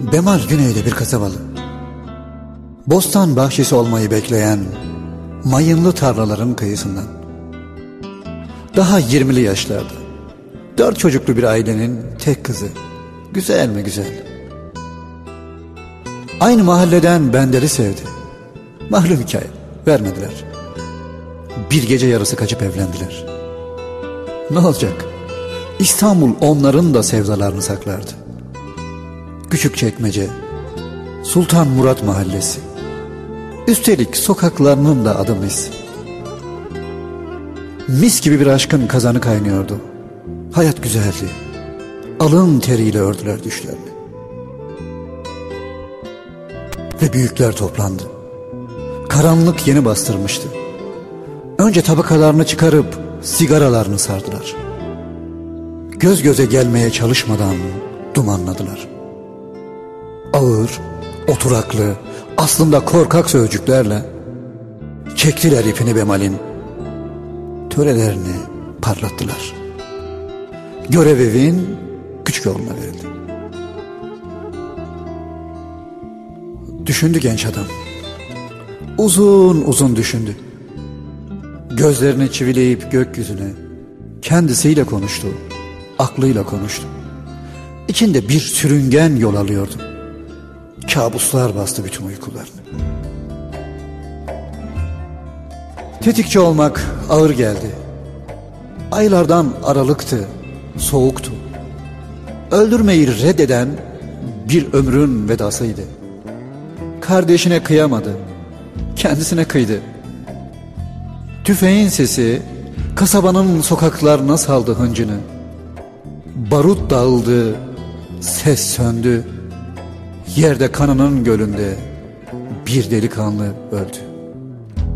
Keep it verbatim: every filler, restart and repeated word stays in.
Bemal güneyde bir kasabalı. Bostan bahçesi olmayı bekleyen mayınlı tarlaların kıyısından. Daha yirmili yaşlarda. Dört çocuklu bir ailenin tek kızı. Güzel mi güzel. Aynı mahalleden Bender'i sevdi. Mahlum hikaye. Vermediler. Bir gece yarısı kaçıp evlendiler. Ne olacak? İstanbul onların da sevdalarını saklardı. Küçükçekmece, Sultan Murat Mahallesi. Üstelik sokaklarının da adı mis. Mis gibi bir aşkın kazanı kaynıyordu. Hayat güzeldi. Alın teriyle ördüler düşlerini. Ve büyükler toplandı. Karanlık yeni bastırmıştı. Önce tabakalarını çıkarıp sigaralarını sardılar. Göz göze gelmeye çalışmadan dumanladılar. Ağır, oturaklı, aslında korkak sözcüklerle çektiler ipini Bemal'in. Törelerini parlattılar. Görev evin küçük oğluna verildi. Düşündü genç adam. Uzun uzun düşündü. Gözlerini çivileyip gökyüzüne kendisiyle konuştu. Aklıyla konuştu. İçinde bir sürüngen yol alıyordu. Kabuslar bastı bütün uykularını. Tetikçi olmak ağır geldi. Aylardan aralıktı, soğuktu. Öldürmeyi reddeden bir ömrün vedasıydı. Kardeşine kıyamadı, kendisine kıydı. Tüfeğin sesi kasabanın sokaklarına saldı hıncını. Barut dağıldı, ses söndü. Yerde kanının gölünde bir delikanlı öldü.